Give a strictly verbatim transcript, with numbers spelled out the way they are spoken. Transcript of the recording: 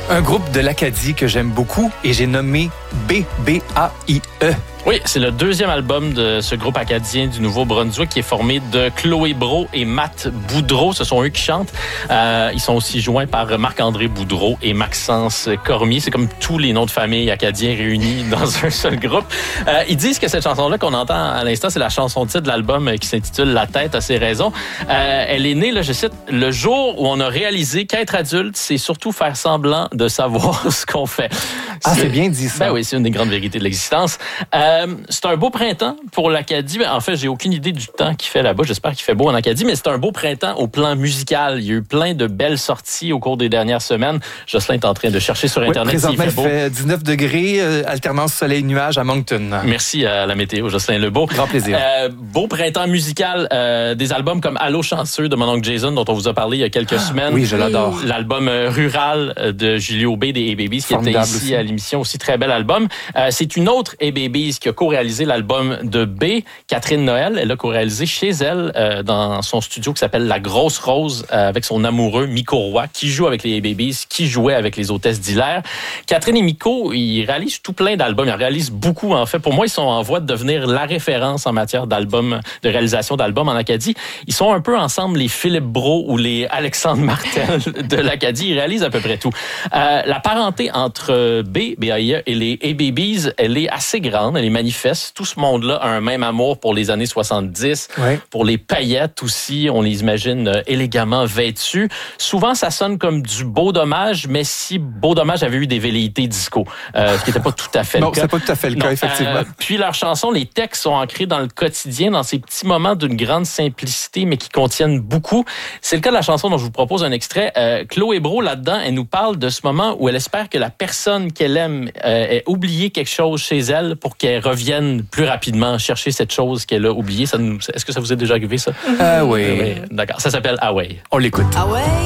Un groupe de l'Acadie que j'aime beaucoup et j'ai nommé B B A I E. Oui, c'est le deuxième album de ce groupe acadien du Nouveau-Brunswick qui est formé de Chloé Brault et Matt Boudreau. Ce sont eux qui chantent. Euh, ils sont aussi joints par Marc-André Boudreau et Maxence Cormier. C'est comme tous les noms de famille acadiens réunis dans un seul groupe. Euh, ils disent que cette chanson-là qu'on entend à l'instant, c'est la chanson titre de l'album qui s'intitule « La tête a ses raisons ». Euh, elle est née, là, je cite, « Le jour où on a réalisé qu'être adulte, c'est surtout faire semblant de savoir ce qu'on fait ». Ah, c'est bien dit ça. Ben oui, c'est une des grandes vérités de l'existence. Euh, c'est un beau printemps pour l'Acadie. En fait, j'ai aucune idée du temps qu'il fait là-bas. J'espère qu'il fait beau en Acadie, mais c'est un beau printemps au plan musical. Il y a eu plein de belles sorties au cours des dernières semaines. Jocelyn est en train de chercher sur Internet oui, s'il fait beau. Il fait dix-neuf degrés, euh, alternance soleil-nuage à Moncton. Merci à la météo, Jocelyn Lebeau. Grand plaisir. Euh, beau printemps musical. Euh, des albums comme Allô chanceux de mon oncle Jason, dont on vous a parlé il y a quelques ah, semaines. Oui, je l'adore. L'album Rural de Julie Aubé des A-Babies, qui était ici aussi à l'émission, aussi très bel album. Euh, c'est une autre A-Babies qui a co-réalisé l'album de B, Catherine Noël. Elle a co-réalisé chez elle, euh, dans son studio qui s'appelle La Grosse Rose, euh, avec son amoureux Miko Roy, qui joue avec les A-Babies, qui jouait avec les Hôtesses d'Hilaire. Catherine et Miko, ils réalisent tout plein d'albums. Ils en réalisent beaucoup, en fait. Pour moi, ils sont en voie de devenir la référence en matière d'albums, de réalisation d'albums en Acadie. Ils sont un peu ensemble les Philippe Brault ou les Alexandre Martel de l'Acadie. Ils réalisent à peu près tout. Euh, la parenté entre B, B A I E, et les A-Babies, elle est assez grande, elle est manifeste. Tout ce monde-là a un même amour pour les années soixante-dix, ouais. Pour les paillettes aussi, on les imagine euh, élégamment vêtus. Souvent, ça sonne comme du Beau Dommage, mais si Beau Dommage avait eu des velléités disco, euh, ce qui n'était pas tout à fait non, le cas. Non, c'est pas tout à fait le cas, effectivement. Euh, puis leurs chansons, les textes sont ancrés dans le quotidien, dans ces petits moments d'une grande simplicité, mais qui contiennent beaucoup. C'est le cas de la chanson dont je vous propose un extrait. Euh, Chloé Brault, là-dedans, elle nous parle de ce moment où elle espère que la personne qu'elle aime euh, ait oublié quelque chose chez elle pour qu'elle revienne plus rapidement chercher cette chose qu'elle a oubliée. Ça nous... Est-ce que ça vous est déjà arrivé, ça? Ah oui. oui. D'accord. Ça s'appelle Ah ouais. On l'écoute. Ah ouais.